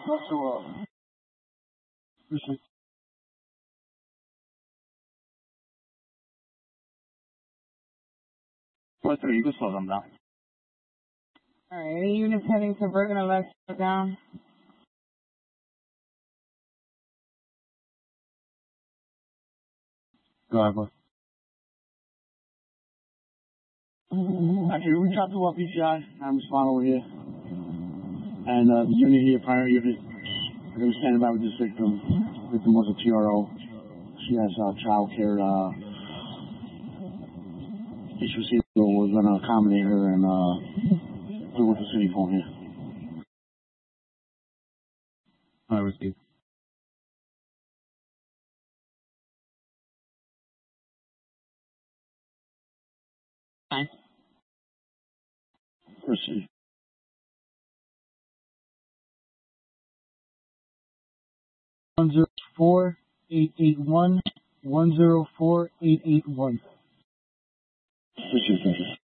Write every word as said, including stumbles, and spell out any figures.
What's the wrong? Appreciate Four three, you can slow them down. Alright, any units heading to Bergen or Lex down? Go ahead, boy. Actually, we dropped to our P C I. I'm responding over here. And uh, the unit here, primary unit, we're going to stand by with this victim. Victim was a T R O. She has uh, child care uh, issues here, so we're going to accommodate her and uh, put her with the city phone here. All right, receive. Fine. Proceed. One zero four eight eight one one zero four eight eight one. Appreciate that.